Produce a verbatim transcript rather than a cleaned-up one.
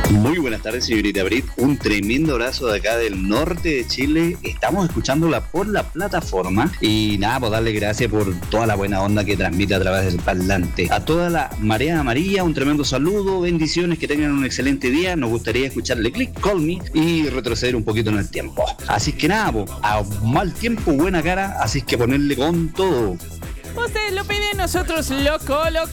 Muy buenas tardes, señorita Brit. Un tremendo abrazo de acá del norte de Chile. Estamos escuchándola por la plataforma y nada, pues darle gracias por toda la buena onda que transmite a través del parlante. A toda la marea amarilla, un tremendo saludo, bendiciones, que tengan un excelente día. Nos gustaría escucharle Click Call Me y retroceder un poquito en el tiempo. Así que nada, pues, a mal tiempo, buena cara, así que ponerle con todo. Ustedes lo piden, nosotros lo colocamos.